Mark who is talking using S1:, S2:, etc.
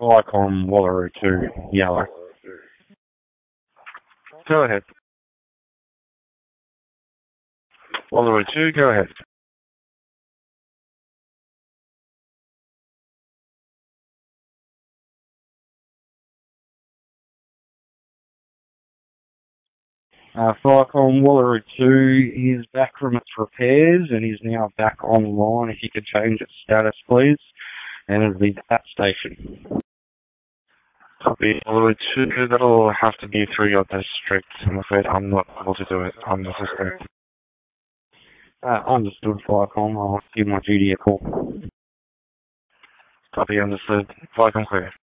S1: Viacom Wallaroo 2, yellow. Go ahead. Wallaroo 2, go ahead. Viacom Wallaroo 2 is back from its repairs and is now back online. If you could change its status, please. And it'll be at station. Copy. Wallaroo 2, that'll have to be through your district. I'm afraid I'm not able to do it on the district. Understood, Viacom. I'll give my duty a call. Copy, understood. Viacom clear.